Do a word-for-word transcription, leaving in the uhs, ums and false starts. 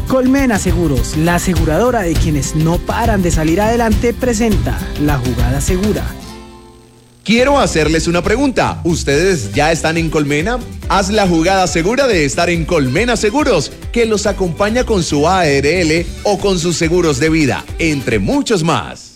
Colmena Seguros, la aseguradora de quienes no paran de salir adelante, presenta La Jugada Segura. Quiero hacerles una pregunta. ¿Ustedes ya están en Colmena? Haz la jugada segura de estar en Colmena Seguros, que los acompaña con su A R L o con sus seguros de vida, entre muchos más.